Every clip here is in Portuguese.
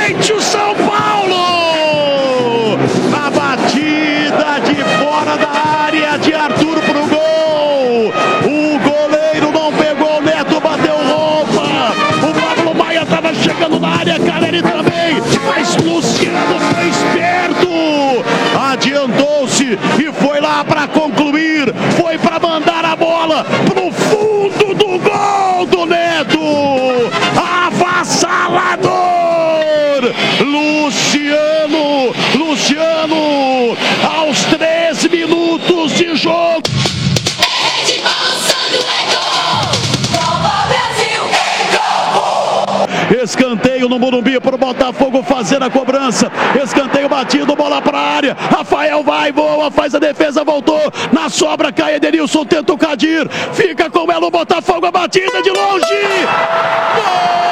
frente o São Paulo! A batida de fora da área de Arthur pro gol! O goleiro não pegou, o Neto bateu roupa! O Pablo Maia estava chegando na área, Caleri também! Mas Luciano foi esperto! Adiantou-se e foi lá para concluir, foi para mandar a bola pro fundo do gol do Neto! Avassalador! Luciano, aos 3 minutos de jogo. Escanteio no Morumbi para o Botafogo fazer a cobrança. Escanteio batido, bola para a área. Rafael vai, voa, faz a defesa, voltou. Na sobra, cai Edenilson, tenta o Kadir. Fica com ela o Botafogo, a batida de longe. Gol!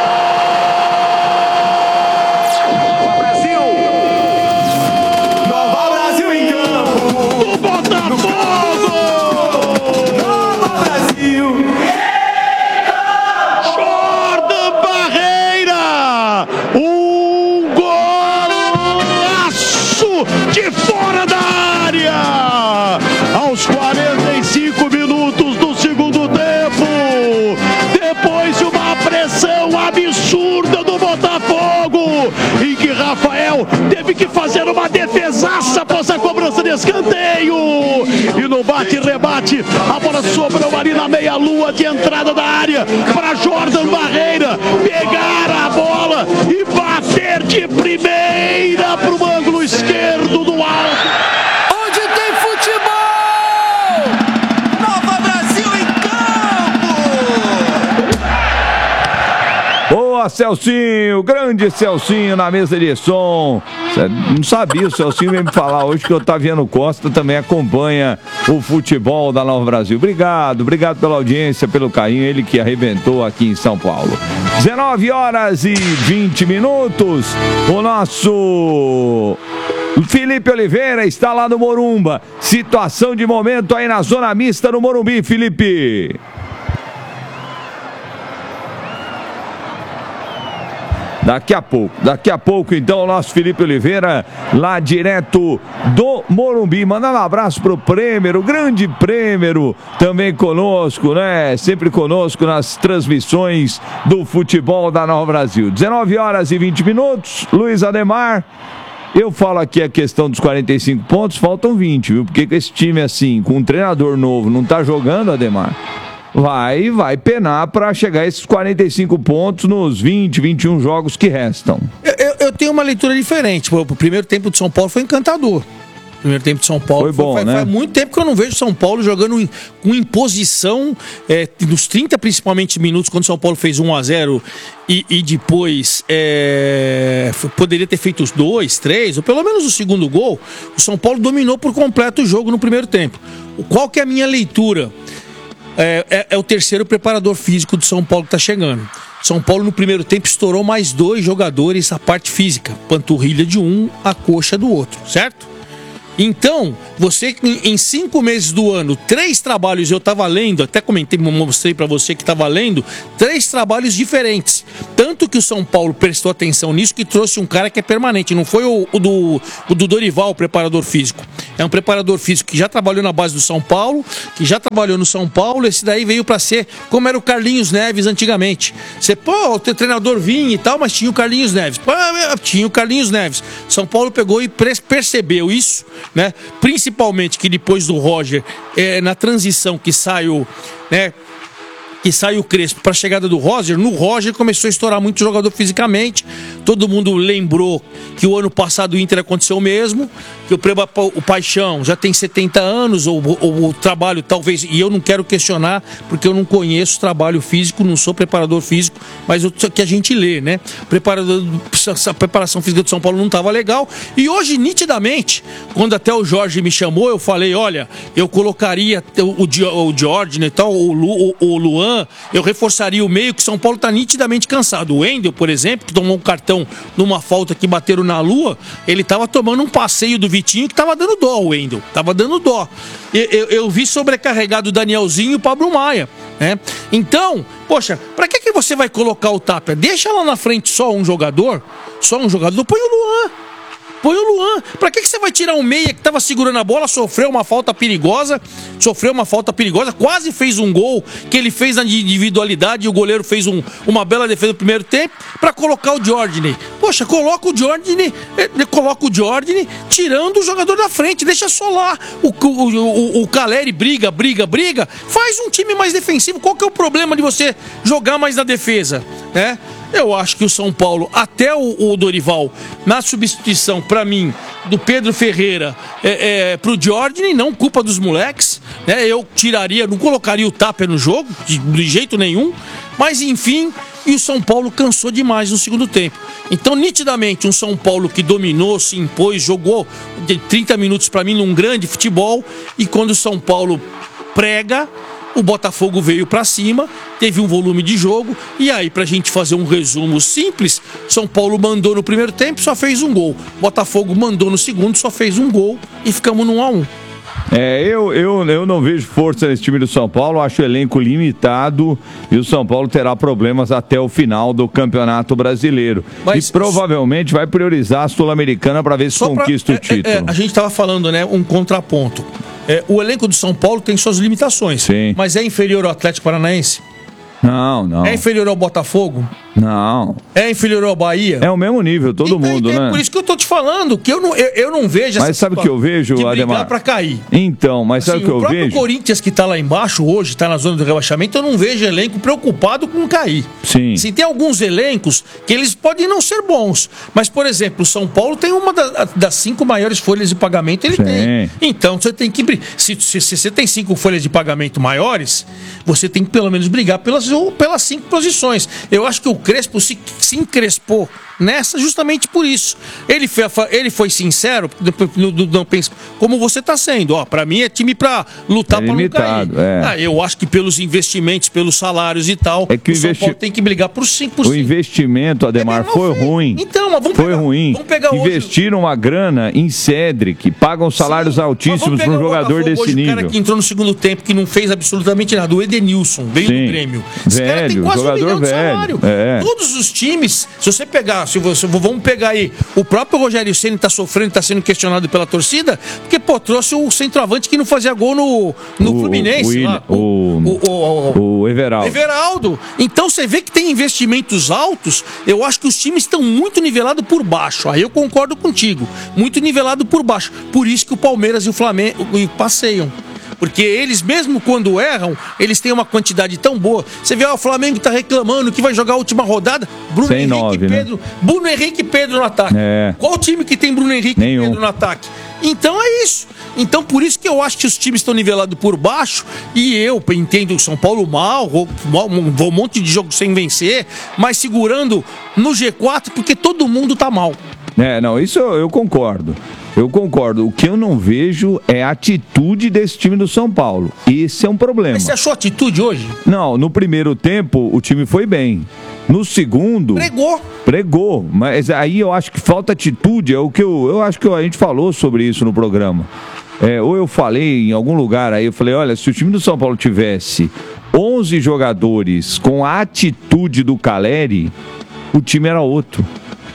De fora da área, aos 45 minutos do segundo tempo, depois de uma pressão absurda do Botafogo, em que Rafael teve que fazer uma defesaça após a cobrança de escanteio, e no bate-rebate, a bola sobrou ali na meia-lua de entrada da área, para Jordan Barreira pegar a bola e bater de primeira para o ângulo esquerdo do alto. Onde tem futebol! Nova Brasil em campo! Boa, Celcinho, grande Celcinho na mesa de som. Não sabia, o Celcinho veio me falar hoje que o Otaviano Costa também acompanha o futebol da Nova Brasil. Obrigado pela audiência, pelo carinho, ele que arrebentou aqui em São Paulo. 19h20. O nosso Felipe Oliveira está lá no Morumba. Situação de momento aí na zona mista no Morumbi, Felipe. Daqui a pouco, então, o nosso Felipe Oliveira, lá direto do Morumbi. Mandando um abraço pro Prêmero, o grande Prêmero, também conosco, né? Sempre conosco nas transmissões do futebol da Nova Brasil. 19h20, Luiz Ademar. Eu falo aqui a questão dos 45 pontos, faltam 20, viu? Porque com esse time assim, com um treinador novo, não tá jogando, Ademar, vai penar para chegar a esses 45 pontos nos 20, 21 jogos que restam. Eu tenho uma leitura diferente. O primeiro tempo de São Paulo foi encantador. O primeiro tempo de São Paulo foi bom, né? Faz muito tempo que eu não vejo São Paulo jogando com imposição, nos 30 principalmente minutos, quando São Paulo fez 1-0 e depois poderia ter feito os 2, 3, ou pelo menos o segundo gol. O São Paulo dominou por completo o jogo no primeiro tempo. Qual que é a minha leitura? É o terceiro preparador físico do São Paulo que está chegando. São Paulo no primeiro tempo estourou mais 2 jogadores a parte física, panturrilha de um, a coxa do outro, certo? Então, você em 5 meses do ano, 3 trabalhos, eu estava lendo, até comentei, mostrei para você que estava lendo, 3 trabalhos diferentes. Tanto que o São Paulo prestou atenção nisso, que trouxe um cara que é permanente. Não foi o do Dorival, o preparador físico. É um preparador físico que já trabalhou na base do São Paulo, que já trabalhou no São Paulo. Esse daí veio para ser como era o Carlinhos Neves antigamente. Você, o teu treinador vinha e tal, mas tinha o Carlinhos Neves. Tinha o Carlinhos Neves. São Paulo pegou e percebeu isso, né? Principalmente que depois do Roger, na transição que sai o Crespo para a chegada do Roger, no Roger começou a estourar muito jogador fisicamente. Todo mundo lembrou que o ano passado o Inter aconteceu o mesmo, que o Paixão já tem 70 anos, ou o trabalho talvez, e eu não quero questionar, porque eu não conheço trabalho físico, não sou preparador físico, mas o que a gente lê, né? A preparação física do São Paulo não estava legal, e hoje, nitidamente, quando até o Jorge me chamou, eu falei, olha, eu colocaria o Jorge, né, tal, o Luan, eu reforçaria o meio, que São Paulo está nitidamente cansado. O Wendel, por exemplo, que tomou um cartão numa falta que bateram na lua, ele estava tomando um passeio do Vitinho que estava dando dó, o Wendel. Estava dando dó. Eu vi sobrecarregado o Danielzinho e o Pablo Maia. né? Então, poxa, pra que você vai colocar o Tapia? Deixa lá na frente só um jogador, põe o Luan. Põe o Luan. Pra que você vai tirar um meia que tava segurando a bola, sofreu uma falta perigosa, quase fez um gol, que ele fez na individualidade e o goleiro fez uma bela defesa no primeiro tempo, pra colocar o Jorginho. Poxa, coloca o Jorginho tirando o jogador da frente, deixa só lá o Caleri briga, faz um time mais defensivo. Qual que é o problema de você jogar mais na defesa, né? Eu acho que o São Paulo, até o Dorival, na substituição, pra mim, do Pedro Ferreira pro Jorginho, não culpa dos moleques, né? Eu não colocaria o Tapia no jogo, de jeito nenhum, mas enfim, e o São Paulo cansou demais no segundo tempo. Então, nitidamente, um São Paulo que dominou, se impôs, jogou de 30 minutos pra mim num grande futebol, e quando o São Paulo prega, o Botafogo veio pra cima, teve um volume de jogo, e aí, pra gente fazer um resumo simples, São Paulo mandou no primeiro tempo, só fez um gol. Botafogo mandou no segundo, só fez um gol, e ficamos no 1-1. Eu não vejo força nesse time do São Paulo, acho o elenco limitado e o São Paulo terá problemas até o final do Campeonato Brasileiro. Mas, e provavelmente vai priorizar a Sul-Americana para ver se conquista o título. A gente estava falando, né, um contraponto. O elenco do São Paulo tem suas limitações, sim, mas é inferior ao Atlético Paranaense? Não. É inferior ao Botafogo? Não. É inferior ao Bahia? É o mesmo nível, todo mundo, né? É por isso que eu tô te falando, que eu não vejo essa. Mas sabe o que eu vejo, de Ademar? brigar pra cair. Então, mas sabe o que eu vejo? O próprio Corinthians que tá lá embaixo hoje, tá na zona do rebaixamento, eu não vejo elenco preocupado com cair. Sim. Sim, tem alguns elencos que eles podem não ser bons, mas, por exemplo, o São Paulo tem uma das 5 maiores folhas de pagamento, ele tem. Então, você tem que... Se você tem 5 folhas de pagamento maiores, você tem que pelo menos brigar pelas 5 posições. Eu acho que o Crespo se encrespou nessa justamente por isso. Ele foi sincero, não pensa como você está sendo. Para mim é time para lutar para não cair. Eu acho que pelos investimentos, pelos salários e tal, é que o São Paulo tem que brigar por 5%. O investimento, Ademar, foi ruim. Então, mas vamos pegar Investiram uma grana em Cédric, pagam salários altíssimos para um jogador desse nível. O cara que entrou no segundo tempo, que não fez absolutamente nada, o Edenilson, veio do Grêmio. Esse cara tem quase jogador 1 milhão de salário. Todos os times, se você pegar, vamos pegar aí, o próprio Rogério Ceni tá sofrendo, tá sendo questionado pela torcida, porque, trouxe o centroavante que não fazia gol no Fluminense. O Everaldo. Então você vê que tem investimentos altos, eu acho que os times estão muito nivelados por baixo. Aí eu concordo contigo, muito nivelado por baixo. Por isso que o Palmeiras e o Flamengo passeiam. Porque eles, mesmo quando erram, eles têm uma quantidade tão boa. Você vê, o Flamengo tá reclamando que vai jogar a última rodada. Bruno Henrique e Pedro no ataque. Qual time que tem Bruno Henrique e Pedro no ataque? Então é isso. Então por isso que eu acho que os times estão nivelados por baixo. E eu entendo o São Paulo mal, um monte de jogo sem vencer, mas segurando no G4 porque todo mundo tá mal. Isso eu concordo. O que eu não vejo é a atitude desse time do São Paulo. Esse é um problema. Mas você achou atitude hoje? Não, no primeiro tempo o time foi bem. No segundo... Pregou. Mas aí eu acho que falta atitude. É o que eu acho que a gente falou sobre isso no programa. Ou eu falei em algum lugar aí, eu falei, olha, se o time do São Paulo tivesse 11 jogadores com a atitude do Caleri, o time era outro.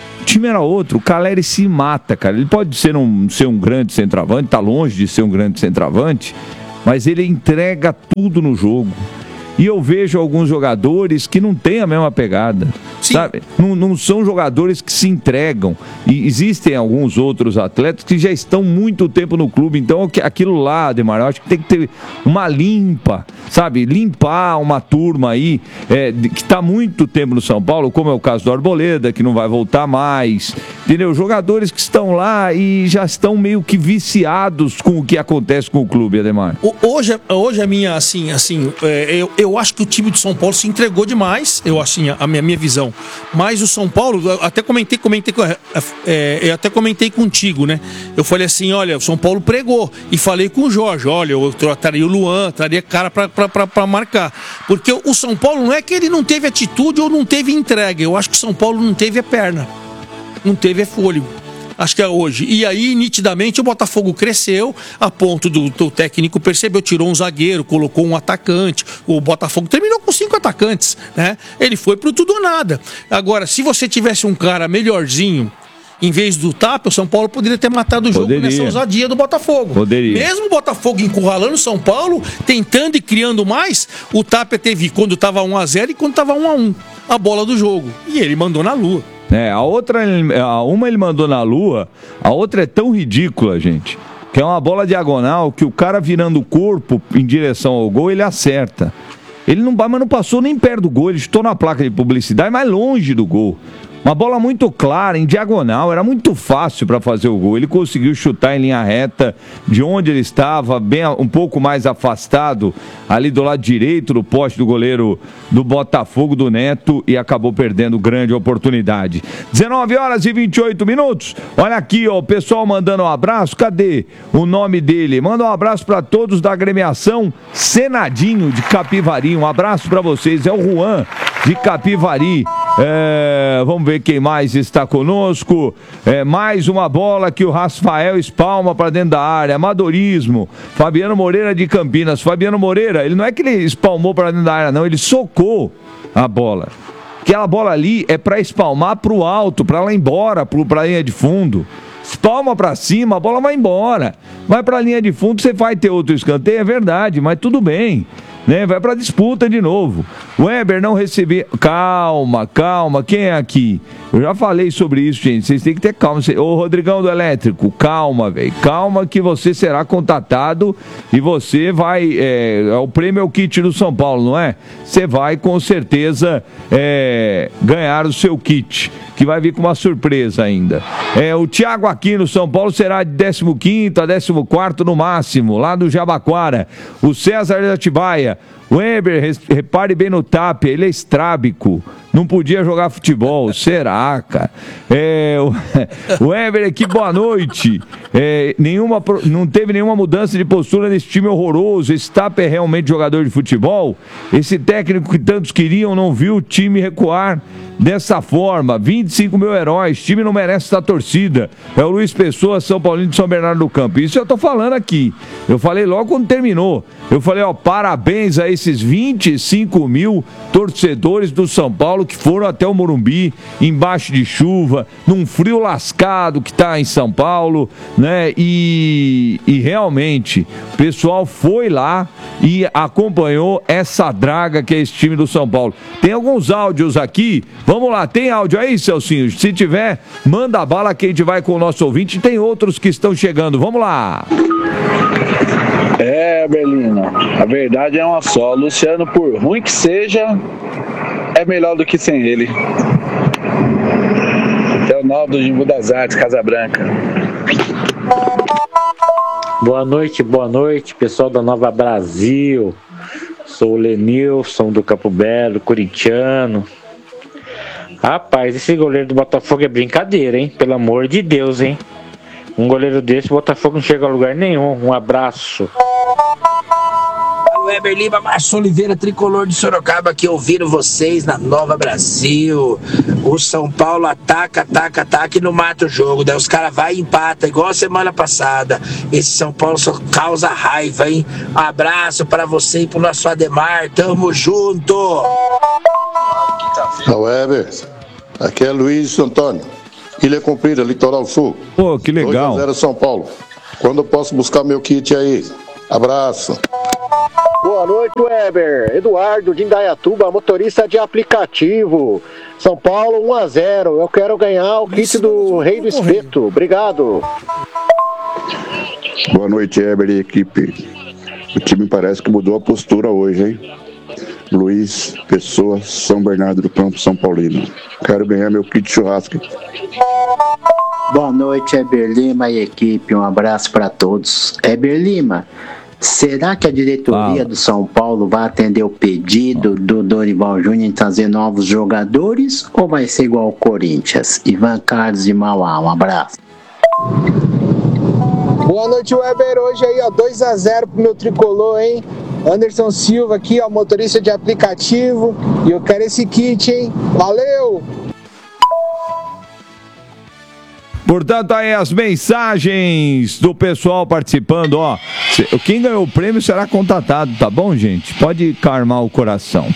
O Caleri se mata, cara. Ele pode ser um grande centroavante, tá longe de ser um grande centroavante, mas ele entrega tudo no jogo. E eu vejo alguns jogadores que não têm a mesma pegada, sabe? Não são jogadores que se entregam. E existem alguns outros atletas que já estão muito tempo no clube. Então, aquilo lá, Ademar, eu acho que tem que ter uma limpa, sabe? Limpar uma turma aí que está muito tempo no São Paulo, como é o caso do Arboleda, que não vai voltar mais. Entendeu? Jogadores que estão lá e já estão meio que viciados com o que acontece com o clube, Ademar. Hoje a minha, eu acho que o time do São Paulo se entregou demais, a minha visão. Mas o São Paulo, eu até comentei contigo, né? Eu falei assim, olha, o São Paulo pregou. E falei com o Jorge, olha, eu traria o Luan, traria cara pra marcar. Porque o São Paulo não é que ele não teve atitude ou não teve entrega. Eu acho que o São Paulo não teve a perna. Não teve fôlego. Acho que é hoje. E aí, nitidamente, o Botafogo cresceu a ponto do técnico percebeu, tirou um zagueiro, colocou um atacante. O Botafogo terminou com 5 atacantes, né? Ele foi pro tudo ou nada. Agora, se você tivesse um cara melhorzinho, em vez do Tapia, o São Paulo poderia ter matado o jogo nessa ousadia do Botafogo. Mesmo o Botafogo encurralando o São Paulo, tentando e criando mais, o Tapia teve quando estava 1-0 e quando estava 1-1 a bola do jogo. E ele mandou na lua. Uma ele mandou na lua, a outra é tão ridícula, gente, que é uma bola diagonal que o cara virando o corpo em direção ao gol, ele acerta. Ele não passou nem perto do gol, ele chutou na placa de publicidade, mais longe do gol. Uma bola muito clara, em diagonal, era muito fácil para fazer o gol. Ele conseguiu chutar em linha reta, de onde ele estava, um pouco mais afastado, ali do lado direito do poste do goleiro do Botafogo, do Neto, e acabou perdendo grande oportunidade. 19h28. Olha aqui, ó, o pessoal mandando um abraço. Cadê o nome dele? Manda um abraço para todos da agremiação Senadinho de Capivari. Um abraço para vocês. É o Juan de Capivari. Vamos ver quem mais está conosco. Mais uma bola que o Rafael espalma para dentro da área. Amadorismo. Fabiano Moreira de Campinas. Fabiano Moreira, ele não é que ele espalmou para dentro da área, não. Ele socou a bola. Aquela bola ali é para espalmar para o alto, para lá embora, para a linha de fundo. Espalma para cima, a bola vai embora. Vai para a linha de fundo, você vai ter outro escanteio, é verdade, mas tudo bem. Né? Vai pra disputa de novo. O Weber não recebeu. Calma. Quem é aqui? Eu já falei sobre isso, gente. Vocês têm que ter calma. Ô, Rodrigão do Elétrico, calma, velho. Calma que você será contatado e você vai. O prêmio é o kit do São Paulo, não é? Você vai com certeza ganhar o seu kit, que vai vir com uma surpresa ainda. O Thiago Aquino, São Paulo, será de 15º a 14º no máximo, lá do Jabaquara. O César de Atibaia. Weber, repare bem no Tapia, ele é estrábico, não podia jogar futebol, será, cara? O Weber aqui, boa noite. Não teve nenhuma mudança de postura nesse time horroroso. Esse Tapia é realmente jogador de futebol? Esse técnico que tantos queriam não viu o time recuar dessa forma. 25 mil heróis, time não merece essa torcida. É o Luiz Pessoa, São Paulino de São Bernardo do Campo. Isso eu tô falando aqui. Eu falei logo quando terminou. Eu falei, parabéns a esses 25 mil torcedores do São Paulo que foram até o Morumbi, embaixo de chuva, num frio lascado que tá em São Paulo, né? E realmente, o pessoal foi lá e acompanhou essa draga que é esse time do São Paulo. Tem alguns áudios aqui. Vamos lá, tem áudio aí, Celcinho? Se tiver, manda a bala que a gente vai com o nosso ouvinte. Tem outros que estão chegando. Vamos lá. Berlina, a verdade é uma só. Luciano, por ruim que seja, é melhor do que sem ele. Leonardo do Jimbu das Artes, Casa Branca. Boa noite, pessoal da Nova Brasil. Sou o Lenilson do Campo Belo, corintiano. Rapaz, esse goleiro do Botafogo é brincadeira, hein? Pelo amor de Deus, hein? Um goleiro desse, o Botafogo não chega a lugar nenhum. Um abraço. Weber Lima, Márcio Oliveira, tricolor de Sorocaba, aqui ouvindo vocês na Nova Brasil. O São Paulo ataca e não mata o jogo. Daí os caras vai e empata, igual a semana passada. Esse São Paulo só causa raiva, hein? Um abraço para você e pro nosso Ademar. Tamo junto! Weber, aqui é Luiz Antônio, Ilha Comprida, Litoral Sul. Pô, que legal. 2-0 São Paulo. Quando eu posso buscar meu kit aí? Abraço. Boa noite, Weber. Eduardo de Indaiatuba, motorista de aplicativo. São Paulo 1-0. Eu quero ganhar o kit do Rei do Espeto. Obrigado. Boa noite, Weber e equipe. O time parece que mudou a postura hoje, hein? Luiz Pessoa, São Bernardo do Campo, São Paulino. Quero ganhar meu kit churrasco. Boa noite, Heber Lima e equipe. Um abraço para todos. Heber Lima, será que a diretoria do São Paulo vai atender o pedido do Dorival Júnior em trazer novos jogadores ou vai ser igual ao Corinthians? Ivan Carlos de Mauá, um abraço. Boa noite, Weber. Hoje aí, ó, 2-0 pro meu tricolor, hein? Anderson Silva aqui, ó, motorista de aplicativo. E eu quero esse kit, hein? Valeu! Portanto, aí as mensagens do pessoal participando, ó. Quem ganhou o prêmio será contatado, tá bom, gente? Pode calmar o coração.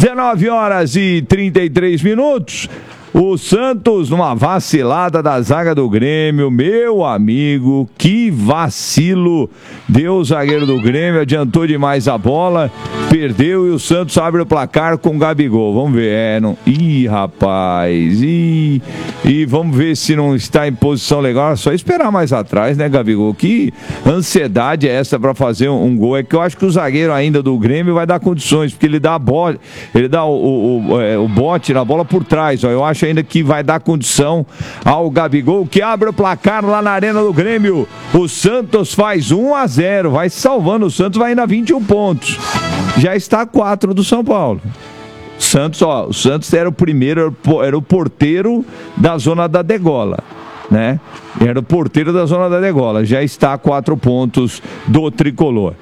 19h33. O Santos, numa vacilada da zaga do Grêmio, meu amigo, que vacilo. Deu o zagueiro do Grêmio, adiantou demais a bola, perdeu e o Santos abre o placar com o Gabigol. Vamos ver, Ih, rapaz, e vamos ver se não está em posição legal. É só esperar mais atrás, né, Gabigol? Que ansiedade é essa para fazer um gol? É que eu acho que o zagueiro ainda do Grêmio vai dar condições, porque ele dá a bola, ele dá o bote na bola por trás, ó. Eu acho ainda que vai dar condição ao Gabigol, que abre o placar lá na Arena do Grêmio. O Santos faz 1-0, vai salvando. O Santos vai indo a 21 pontos. Já está a 4 do São Paulo. O Santos era o primeiro, era o porteiro da zona da degola, né? Era o porteiro da zona da degola. Já está a 4 pontos do tricolor.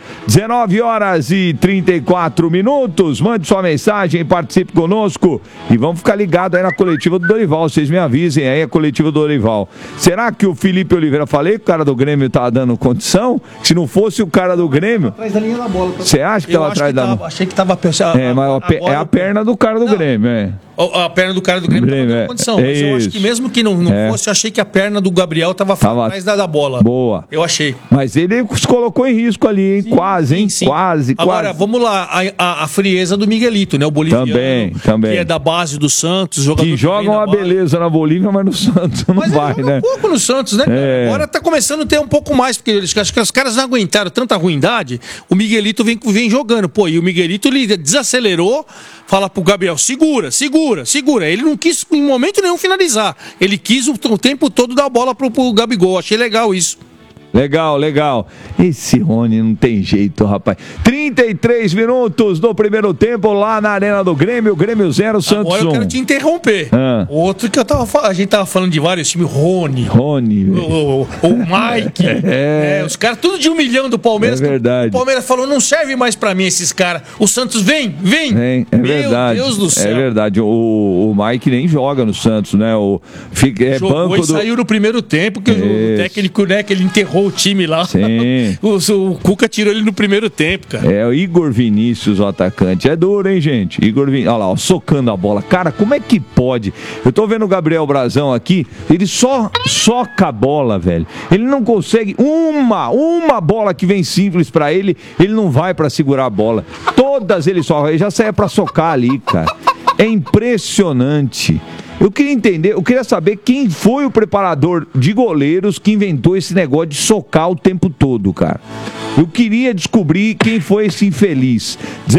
19h34. Mande sua mensagem, participe conosco e vamos ficar ligados aí na coletiva do Dorival. Vocês me avisem aí a coletiva do Dorival. Será que o Felipe Oliveira, falei que o cara do Grêmio tá dando condição? Se não fosse o cara do Grêmio, atrás da linha da bola. Você acha que ela atrás da... Achei que tava é a perna do cara do Grêmio, é. A perna do cara do Grêmio tava dando condição. Mas eu acho que mesmo que não fosse, eu achei que a perna do Gabriel tava atrás da bola. Boa. Eu achei. Mas ele se colocou em risco ali, hein? Sim, quase, hein? Sim. Quase. Agora, vamos lá. A frieza do Miguelito, né? O boliviano. Também. Que é da base do Santos. Que joga uma beleza na Bolívia, mas no Santos não vai, né? Um pouco no Santos, né? Agora tá começando a ter um pouco mais, porque acho que os caras não aguentaram tanta ruindade. O Miguelito vem jogando. Pô, e o Miguelito ele desacelerou, fala pro Gabriel, segura. Ele não quis em momento nenhum finalizar. Ele quis o tempo todo dar a bola pro Gabigol. Achei legal isso. Legal. Esse Rony não tem jeito, rapaz. 33 minutos do primeiro tempo lá na Arena do Grêmio. Grêmio 0, Santos 1. Agora eu quero te interromper. Outro que a gente tava falando de vários times, Rony. O Mike. Os caras tudo de 1 milhão do Palmeiras. É verdade. O Palmeiras falou, não serve mais pra mim esses caras. O Santos vem. É verdade. Meu Deus do céu. É verdade. O Mike nem joga no Santos, né? Jogou e saiu no primeiro tempo, que o técnico, né, que ele enterrou o time lá. Sim. O Cuca tirou ele no primeiro tempo, cara. É o Igor Vinícius, o atacante. É duro, hein, gente? Igor Vinícius. Olha lá, ó, socando a bola. Cara, como é que pode? Eu tô vendo o Gabriel Brazão aqui, ele só soca a bola, velho. Ele não consegue uma bola que vem simples pra ele, ele não vai pra segurar a bola. Todas ele só, ele já sai pra socar ali, cara. É impressionante. Eu queria saber quem foi o preparador de goleiros que inventou esse negócio de socar o tempo todo, cara. Eu queria descobrir quem foi esse infeliz.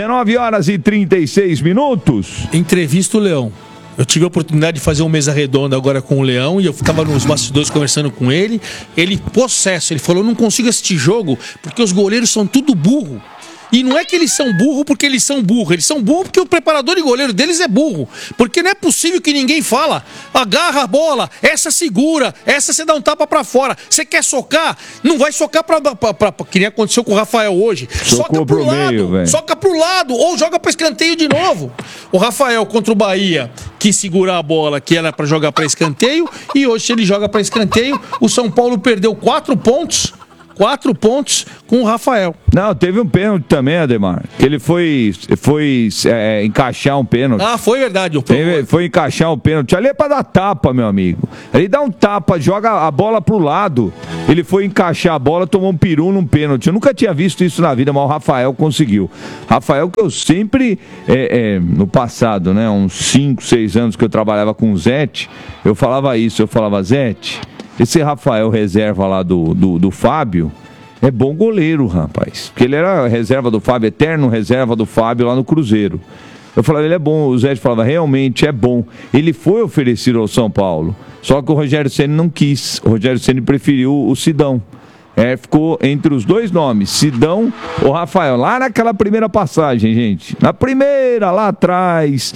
19h36. Entrevista o Leão. Eu tive a oportunidade de fazer uma mesa redonda agora com o Leão e eu ficava nos bastidores conversando com ele. Ele, possesso, ele falou, eu não consigo assistir jogo porque os goleiros são tudo burro. E não é que eles são burros porque eles são burros porque o preparador de goleiro deles é burro. Porque não é possível que ninguém fala, agarra a bola, essa segura, essa você dá um tapa pra fora. Você quer socar? Não vai socar pra que nem aconteceu com o Rafael hoje. Soca pro lado, soca pro lado, ou joga pra escanteio de novo. O Rafael contra o Bahia quis segurar a bola que era pra jogar pra escanteio, e hoje se ele joga pra escanteio, o São Paulo perdeu 4 pontos. 4 pontos com o Rafael. Não, teve um pênalti também, Ademar. Que ele foi encaixar um pênalti. Foi verdade. Foi encaixar um pênalti. Ali é pra dar tapa, meu amigo. Ele dá um tapa, joga a bola pro lado. Ele foi encaixar a bola, tomou um peru num pênalti. Eu nunca tinha visto isso na vida, mas o Rafael conseguiu. Rafael, que eu sempre, no passado, né, uns 5, 6 anos que eu trabalhava com o Zete, eu falava isso. Eu falava, Zete, esse Rafael reserva lá do Fábio é bom goleiro, rapaz. Porque ele era reserva do Fábio, eterno reserva do Fábio lá no Cruzeiro. Eu falava, ele é bom. O Zé falava, realmente é bom. Ele foi oferecido ao São Paulo. Só que o Rogério Ceni não quis. O Rogério Ceni preferiu o Sidão. Ficou entre os dois nomes, Sidão ou Rafael. Lá naquela primeira passagem, gente. Na primeira, lá atrás...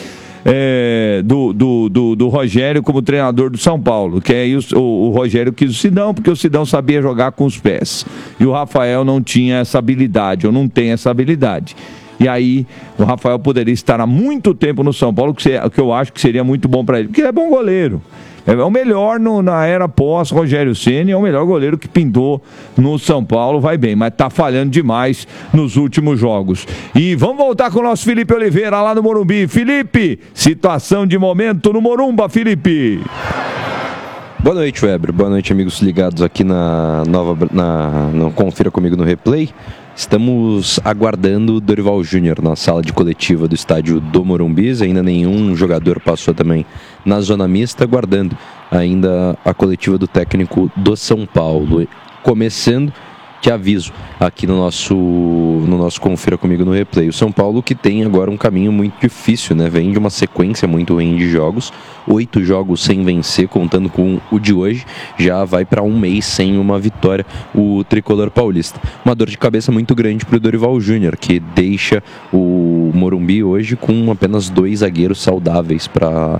do Rogério como treinador do São Paulo, que aí o Rogério quis o Sidão, porque o Sidão sabia jogar com os pés, e o Rafael não tinha essa habilidade, ou não tem essa habilidade, e aí o Rafael poderia estar há muito tempo no São Paulo, que eu acho que seria muito bom para ele, porque ele é bom goleiro. É o melhor na era pós-Rogério Ceni, é o melhor goleiro que pintou no São Paulo, vai bem, mas tá falhando demais nos últimos jogos. E vamos voltar com o nosso Felipe Oliveira lá no Morumbi. Felipe, situação de momento no Morumba, Felipe. Boa noite, Weber. Boa noite, amigos ligados aqui no Confira Comigo no Replay. Estamos aguardando o Dorival Júnior na sala de coletiva do estádio do Morumbi. Ainda nenhum jogador passou também na zona mista, aguardando ainda a coletiva do técnico do São Paulo. Começando, te aviso, aqui no nosso Confira Comigo no Replay. O São Paulo que tem agora um caminho muito difícil, né? Vem de uma sequência muito ruim de jogos, 8 jogos sem vencer, contando com o de hoje, já vai para um mês sem uma vitória, o tricolor paulista. Uma dor de cabeça muito grande para o Dorival Júnior, que deixa o Morumbi hoje com apenas 2 zagueiros saudáveis para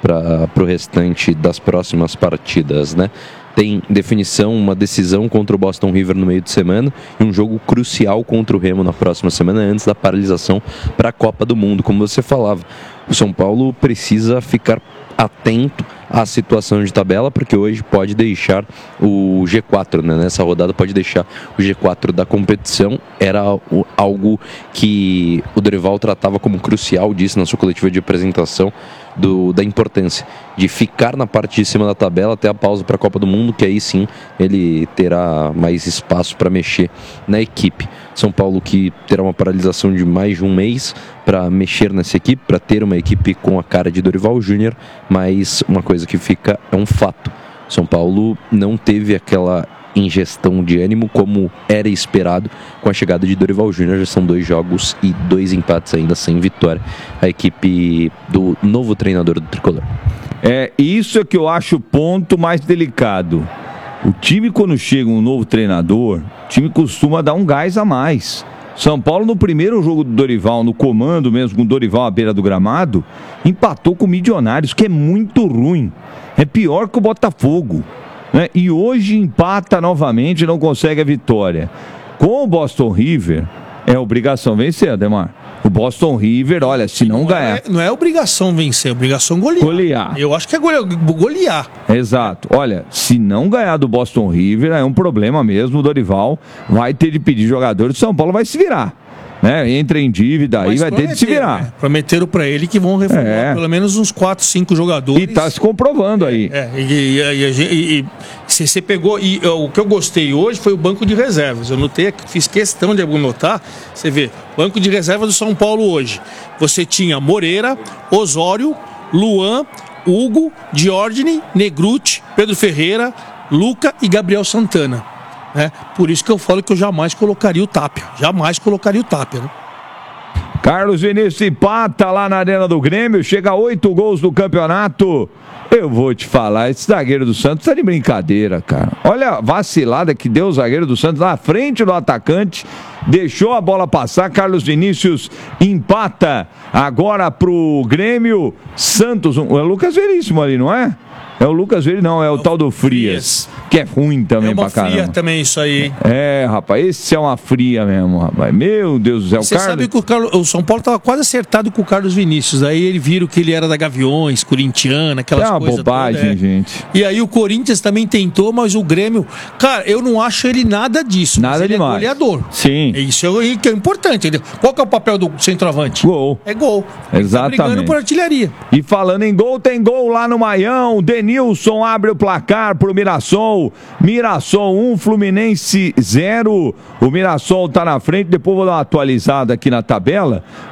o restante das próximas partidas, né? Tem definição, uma decisão contra o Boston River no meio de semana e um jogo crucial contra o Remo na próxima semana, antes da paralisação para a Copa do Mundo. Como você falava, o São Paulo precisa ficar atento à situação de tabela, porque hoje pode deixar o G4, né? Nessa rodada pode deixar o G4 da competição. Era algo que o Dorival tratava como crucial, disse na sua coletiva de apresentação, da importância de ficar na parte de cima da tabela até a pausa para a Copa do Mundo, que aí sim ele terá mais espaço para mexer na equipe. São Paulo que terá uma paralisação de mais de um mês para mexer nessa equipe, para ter uma equipe com a cara de Dorival Júnior, mas uma coisa que fica é um fato: São Paulo não teve aquela ingestão de ânimo como era esperado com a chegada de Dorival Júnior. Já são 2 jogos e 2 empates ainda sem vitória, a equipe do novo treinador do tricolor. Isso é que eu acho o ponto mais delicado. O time, quando chega um novo treinador, o time costuma dar um gás a mais. São Paulo, no primeiro jogo do Dorival, no comando mesmo, com o Dorival à beira do gramado, empatou com o Milionários, que é muito ruim. É pior que o Botafogo, né? E hoje empata novamente e não consegue a vitória. Com o Boston River, é obrigação vencer, Ademar. O Boston River, olha, se não ganhar... Não é obrigação vencer, é obrigação golear. Eu acho que é golear. Exato. Olha, se não ganhar do Boston River, é um problema mesmo. O Dorival vai ter de pedir jogadores. O São Paulo vai se virar, né? Entra em dívida aí, vai ter de se virar. Né? Prometeram pra ele que vão reformar pelo menos uns 4, 5 jogadores. E tá se comprovando aí. E você pegou, e o que eu gostei hoje foi o banco de reservas. Eu notei, fiz questão de notar. Você vê, banco de reservas do São Paulo hoje. Você tinha Moreira, Osório, Luan, Hugo, Diógenes, Negruti, Pedro Ferreira, Luca e Gabriel Santana. Por isso que eu falo que eu jamais colocaria o Tapia. Né? Carlos Vinícius empata lá na Arena do Grêmio, chega a 8 gols no campeonato. Eu vou te falar, esse zagueiro do Santos tá de brincadeira, cara. Olha a vacilada que deu o zagueiro do Santos na frente do atacante, deixou a bola passar. Carlos Vinícius empata agora pro Grêmio. Santos, é o Lucas Veríssimo ali, não é? É o Lucas Veríssimo, não, é o tal do Frias, que é ruim também pra caramba. É uma fria também isso aí. Rapaz, esse é uma fria mesmo, rapaz. Meu Deus do céu. Você sabe que o São Paulo tava quase acertado com o Carlos Vinícius. Aí ele viram que ele era da Gaviões, corintiana, aquelas coisas. É uma bobagem, gente. E aí o Corinthians também tentou, mas o Grêmio... Cara, eu não acho ele nada disso. Nada demais. Ele é goleador. Sim. Isso que é importante. Qual que é o papel do centroavante? Gol. É gol. Exatamente. Tá brigando por artilharia. E falando em gol, tem gol lá no Maião. Denilson abre o placar pro Mirassol. Mirassol 1, Fluminense 0. O Mirassol tá na frente. Depois vou dar uma atualizada aqui na tabela.